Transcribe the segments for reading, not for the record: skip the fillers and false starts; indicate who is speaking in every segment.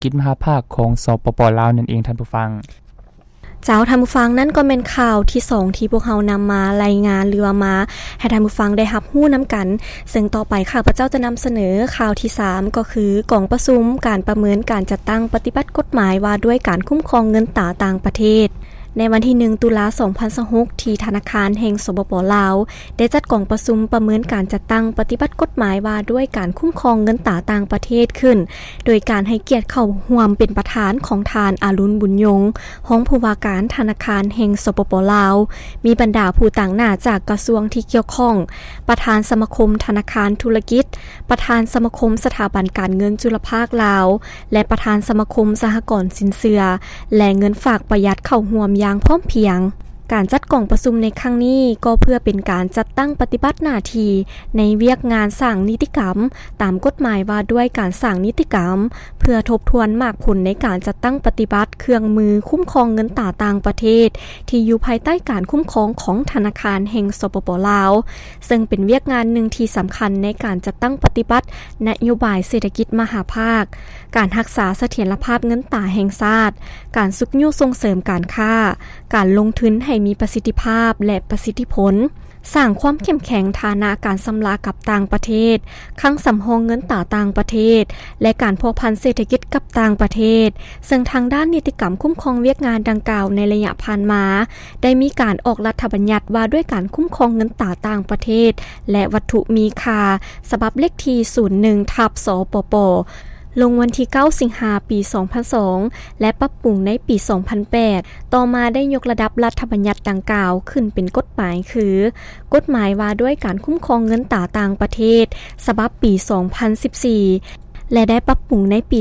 Speaker 1: กิจมหาภาคของสปป.ลาวนั่นเองท่านผู้ฟัง
Speaker 2: เจ้าท่านผู้ฟังนั่นก็เป็นข่าวที่2ที่พวกเฮานำมารายงานหรือว่ามาให้ท่านผู้ฟังได้รับรู้นํากันซึ่งต่อไปข้าพเจ้าจะนําเสนอข่าวที่3ก็คือกองประชุมการประเมินการจัดตั้งปฏิบัติกฎหมายว่าด้วยการคุ้มครองเงินตราต่างประเทศในวันที่1ตุลาคม2026ที่ธนาคารแห่งสปป.ลาวได้จัดกองประชุมประเมินการจัดตั้งปฏิบัติกฎหมายว่าด้วยการคุ้มครองเงินตราต่างประเทศขึ้นโดยการให้เกียรติเข้าร่วมเป็นประธานของทานอารุณบุญยงรองผู้ว่าการธนาคารแห่งสปป.ลาวมีบรรดาผู้ต่างหน้าจากกระทรวงที่เกี่ยวข้องประธานสมาคมธนาคารธุรกิจประธานสมาคมสถาบันการเงินจุลภาคลาวและประธานสมาคมสหกรณ์สินเชื่อและเงินฝากประหยัดเข้าร่วมอย่างพร้อมเพรียงการจัดกองประชุมในครั้งนี้ก็เพื่อเป็นการจัดตั้งปฏิบัติหน้าที่ในเวียกงานสร้างนิติกรรมตามกฎหมายว่าด้วยการสร้างนิติกรรมเพื่อทบทวนมากผลในการจัดตั้งปฏิบัติเครื่องมือคุ้มครองเงินตราต่างประเทศที่อยู่ภายใต้การคุ้มครองของธนาคารแห่งสปป.ลาวซึ่งเป็นเวียกงานหนึ่งที่สำคัญในการจัดตั้งปฏิบัตินโยบายเศรษฐกิจมหาภาคการรักษาเสถียรภาพเงินตราแห่งชาติการสุขยุส่งเสริมการค้าการลงทุนให้มีประสิทธิภาพและประสิทธิผลสร้างความเข้มแข็งฐานะการสำระกับต่างประเทศคลังสำรองเงินตราต่างประเทศและการพัวพันเศรษฐกิจกับต่างประเทศซึ่งทางด้านนิติกรรมคุ้มครองเวียกงานดังกล่าวในระยะผ่านมาได้มีการออกรัฐบัญญัติว่าด้วยการคุ้มครองเงินตราต่างประเทศและวัตถุมีค่าฉบับเลขที่ 01/สปป.ลงวันที่9สิงหาปี2002และปรับปรุงในปี2008ต่อมาได้ยกระดับรัฐบัญญัติดังกล่าวขึ้นเป็นกฎหมายคือกฎหมายว่าด้วยการคุ้มครองเงินตราต่างประเทศฉบับปี2014และได้ปรับปรุงในปี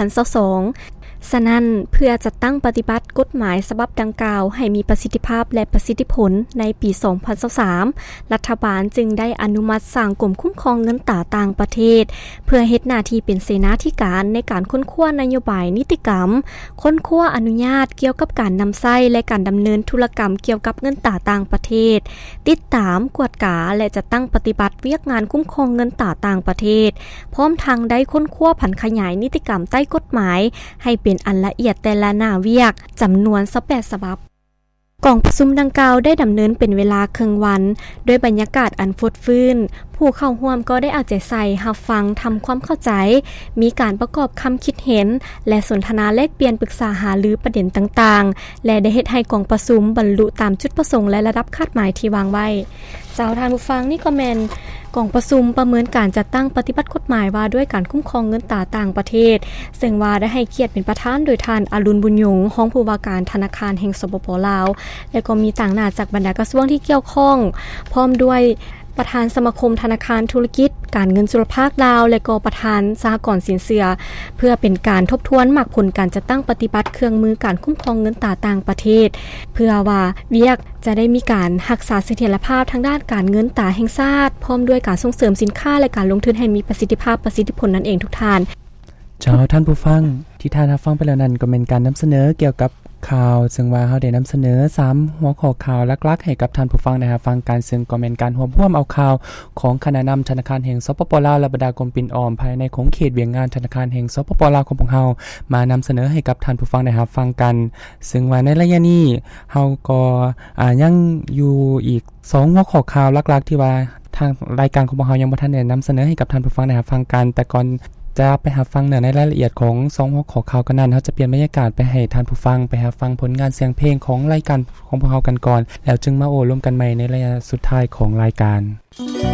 Speaker 2: 2022ฉะนั้นเพื่อจัดตั้งปฏิบัติกฎหมายฉบับดังกล่าวให้มีประสิทธิภาพและประสิทธิผลในปี2023รัฐบาลจึงได้อนุมัติสร้างกรมคุ้มครองเงินตราต่างประเทศเพื่อเฮ็ดหน้าที่เป็นเสนาธิการในการค้นคว้านโยบายนิติกรรมค้นคว้าอนุญาตเกี่ยวกับการนำใช้และการดำเนินธุรกรรมเกี่ยวกับเงินตราต่างประเทศติดตามกวดกาและจัดตั้งปฏิบัติเวียกงานคุ้มครองเงินตราต่างประเทศพร้อมทางได้ค้นคว้าผันขยายนิติกรรมใต้กฎหมายให้เป็นอันละเอียดแต่ละหน้าเวียกจำนวน18ฉบับกองประชุมดังกล่าวได้ดำเนินเป็นเวลาครึ่งวันด้วยบรรยากาศอันฟดฟื้นผู้เข้าร่วมก็ได้เอาใจใส่รับฟังทำความเข้าใจมีการประกอบคำคิดเห็นและสนทนาแลกเปลี่ยนปรึกษาหารือประเด็นต่างๆและได้เฮ็ดให้กองประชุมบรรลุตามจุดประสงค์และระดับคาดหมายที่วางไว้เจ้าท่านผู้ฟังนี่ก็แม่นกองประชุมประเมินการจัดตั้งปฏิบัติกฎหมายว่าด้วยการคุ้มครองเงินตราต่างประเทศซึ่งว่าได้ให้เกียรติเป็นประธานโดยท่านอรุณบุญยงรองผู้ว่าการธนาคารแห่งสปป.ลาวและก็มีต่างหน้าจากบรรดากระทรวงที่เกี่ยวข้องพร้อมด้วยประธานสมาคมธนาคารธุรกิจการเงินจุลภาคลาวและก็ประธานสหกรณ์สินเชื่อเพื่อเป็นการทบทวนมากผลการจัดตั้งปฏิบัติเครื่องมือการคุ้มครองเงินตราต่างประเทศเพื่อว่าเวียกจะได้มีการรักษาเสถียรภาพทางด้านการเงินตราแห่งชาติพร้อมด้วยการส่งเสริมสินค้าและการลงทุนให้มีประสิทธิภาพประสิทธิผลนั่นเองทุกท่าน
Speaker 1: เจ้าท่านผู้ฟังที่ท่านรับฟังไปแล้วนั้นก็เป็นการนําเสนอเกี่ยวกับข่าวซึ่งว่าเฮาได้นําเสนอ3หัวข้อข่าวหลักๆให้กับท่านผู้ฟังได้รับฟังการซึ่งก็เป็นการรวบรวมเอาข่าวของคณะนําธนาคารแห่งสปป.ลาวและบรรดากรมปิ่นอ้อมภายในของเขตเวียงงานธนาคารแห่งสปป.ลาวของพวกเฮามานําเสนอให้กับท่านผู้ฟังได้รับฟังกันซึ่งว่าในระยะนี้เฮาก็ยังอยู่อีก2หัวข้อข่าวหลักๆที่ว่าทางรายการของพวกเฮายังบ่ทันได้นําเสนอให้กับท่านผู้ฟังได้รับฟังกันแต่ก่อนจะไปรับฟังในรายละเอียดของ2หัวข้อข่าวกันนั้นเฮาจะเปลี่ยนบรรยากาศไปให้ท่านผู้ฟังไปรับฟังผลงานเสียงเพลงของรายการของพวกเฮากันก่อนแล้วจึงมาโอ้ร่วมกันใหม่ในระยะสุดท้ายของรายการ